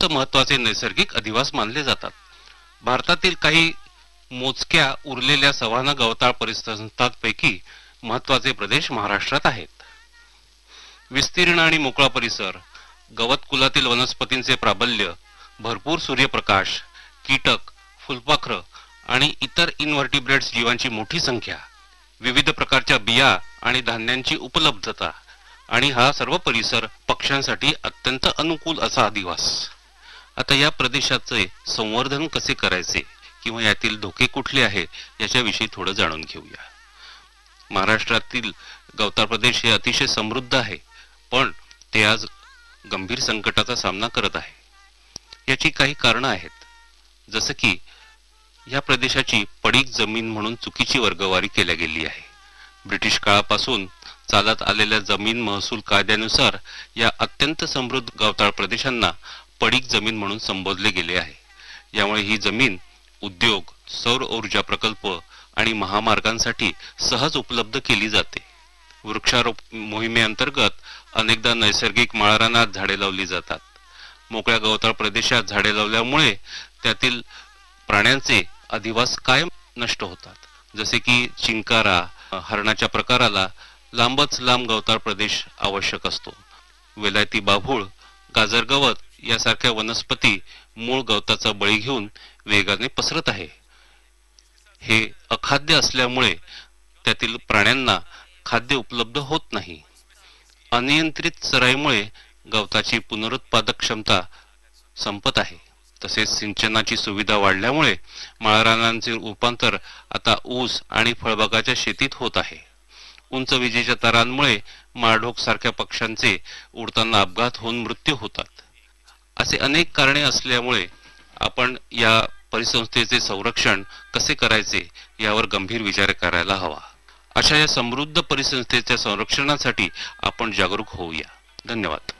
महत्त्वाचे नैसर्गिक अधिवास मानले जातात। भारतातील काही मोजक्या उरलेल्या सवाना गवताळ परिसंस्थांपैकी महत्त्वाचे प्रदेश महाराष्ट्रात आहेत। विस्तीर्ण आणि मोकळा परिसर, गवत कुलातील वनस्पतींचे प्राबल्य, भरपूर सूर्यप्रकाश, कीटक, फुलपाखरं आणि इतर इनव्हर्टिब्रेट्स जीवांची मोठी संख्या, विविध प्रकारच्या बिया आणि धान्यांची उपलब्धता आणि हा सर्व परिसर पक्ष्यांसाठी अत्यंत अनुकूल असा अधिवास। आता या प्रदेशाचे संवर्धन कसे करायचे किंवा यातील धोके कुठले आहे याच्याविषयी थोडं जाणून घेऊया। महाराष्ट्रातील गवताळ प्रदेश हे अतिशय समृद्ध आहे, पण ते आज गंभीर संकटाचा सामना करत आहे। याची काही कारणं आहेत, जसं की या प्रदेशाची पडीक जमीन म्हणून चुकीची वर्गवारी केल्या गेली आहे। ब्रिटिश काळापासून चालत आलेल्या जमीन महसूल कायद्यानुसार या अत्यंत समृद्ध गवताळ प्रदेशांना पडीक जमीन म्हणून संबोधले गेले आहे। यामुळे ही जमीन उद्योग, सौर ऊर्जा प्रकल्प आणि महामार्गांसाठी सहज उपलब्ध केली जाते। वृक्षारोप मोहिमेअंतर्गत अनेकदा नैसर्गिक माळरानात झाडे लावली जातात। मोकळ्या गवताळ प्रदेशात झाडे लावल्यामुळे त्यातील प्राण्यांचे अधिवास कायम नष्ट होतात, जसे की चिंकारा, हरणाच्या प्रकाराला लांबच लांब गवताळ प्रदेश आवश्यक असतो। वेलायती बाभूळ, गाजर गवत यासारख्या वनस्पती मूळ गवताचा बळी घेऊन वेगाने पसरत आहे। हे अखाद्य असल्यामुळे त्यातील प्राण्यांना खाद्य उपलब्ध होत नाही। अनियंत्रित चराईमुळे गवताची पुनरुत्पादक क्षमता संपत आहे। तसेच सिंचनाची सुविधा वाढल्यामुळे माळरानांचे रूपांतर आता ऊस आणि फळबागाच्या शेतीत होत आहे। उंच विजेच्या तारांमुळे माळढोक सारख्या पक्ष्यांचे उडताना अपघात होऊन मृत्यू होतात। असे अनेक कारणे असल्यामुळे आपण या परिसंस्थेचे संरक्षण कसे करायचे यावर गंभीर विचार करायला हवा। अशा या समृद्ध परिसंस्थेच्या संरक्षणासाठी आपण जागरूक होऊया। धन्यवाद।